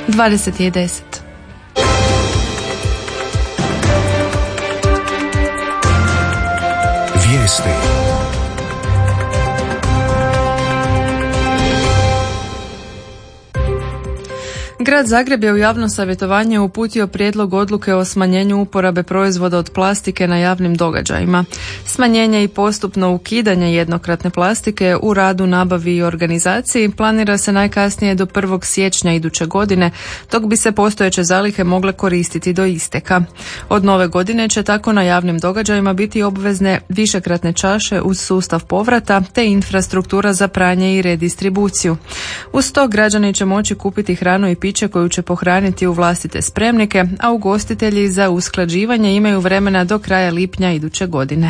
20:10. Vijesti. Grad Zagreb je u javno savjetovanje uputio prijedlog odluke o smanjenju uporabe proizvoda od plastike na javnim događajima. Smanjenje i postupno ukidanje jednokratne plastike u radu, nabavi i organizaciji planira se najkasnije do 1. siječnja iduće godine, dok bi se postojeće zalihe mogle koristiti do isteka. Od nove godine će tako na javnim događajima biti obvezne višekratne čaše uz sustav povrata te infrastruktura za pranje i redistribuciju. Uz to građani će moći kupiti hranu i piće koju će pohraniti u vlastite spremnike, a ugostitelji za usklađivanje imaju vremena do kraja lipnja iduće godine.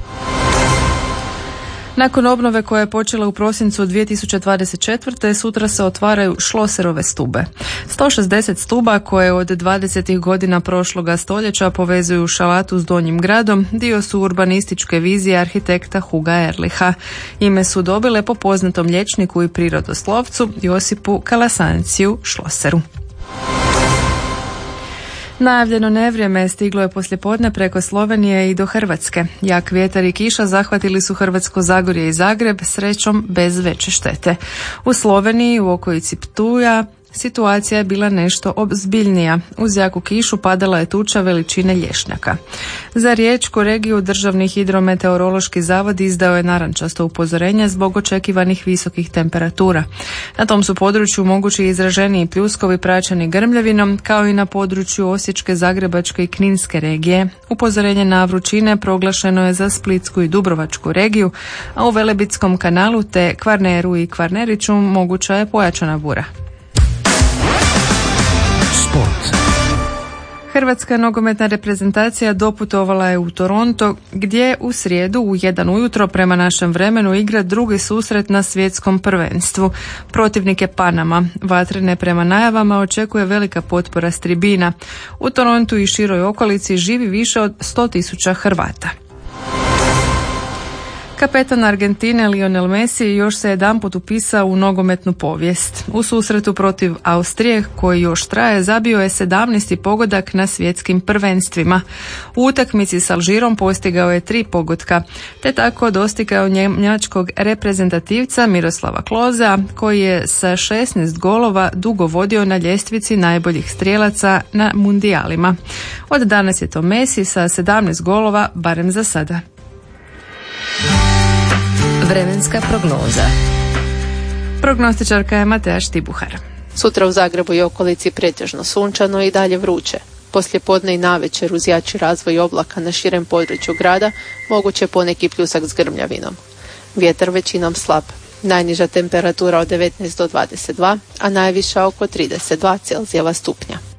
Nakon obnove koja je počela u prosincu 2024. sutra se otvaraju Schlosserove stube. 160 stuba koje od 20. godina prošloga stoljeća povezuju Šalatu s Donjim gradom dio su urbanističke vizije arhitekta Huga Erlicha. Ime su dobile po poznatom liječniku i prirodoslovcu Josipu Kalasanciju Schlosseru. Najavljeno nevrijeme stiglo je poslijepodne preko Slovenije i do Hrvatske. Jak vjetar i kiša zahvatili su Hrvatsko Zagorje i Zagreb, srećom bez veće štete. U Sloveniji, u okolici Ptuja, situacija je bila nešto ozbiljnija. Uz jaku kišu padala je tuča veličine lješnjaka. Za Riječku regiju Državni hidrometeorološki zavod izdao je narančasto upozorenje zbog očekivanih visokih temperatura. Na tom su području mogući izraženiji pljuskovi praćeni grmljavinom, kao i na području Osječke, Zagrebačke i Kninske regije. Upozorenje na vrućine proglašeno je za Splitsku i Dubrovačku regiju, a u Velebitskom kanalu te Kvarneru i Kvarneriću moguća je pojačana bura. Sport. Hrvatska nogometna reprezentacija doputovala je u Toronto, gdje u srijedu u 1 ujutro prema našem vremenu igra drugi susret na svjetskom prvenstvu. Protivnik je Panama. Vatrene prema najavama očekuje velika potpora s tribina. U Torontu i široj okolici živi više od 100.000 Hrvata. Kapetan Argentine Lionel Messi još se jedanput upisao u nogometnu povijest. U susretu protiv Austrije, koji još traje, zabio je 17. pogodak na svjetskim prvenstvima. U utakmici s Alžirom postigao je 3 pogotka, te tako dostigao njemačkog reprezentativca Miroslava Klosea, koji je sa 16 golova dugo vodio na ljestvici najboljih strijelaca na mundijalima. Od danas je to Messi sa 17 golova, barem za sada. Vremenska prognoza. Prognostičarka je Mateja Štibuhar. Sutra u Zagrebu i okolici pretežno sunčano i dalje vruće. Poslijepodne i navečer uz jači razvoj oblaka na širem području grada moguće poneki pljusak s grmljavinom. Vjetar većinom slab. Najniža temperatura od 19 do 22, a najviša oko 32 Celzijeva stupnja.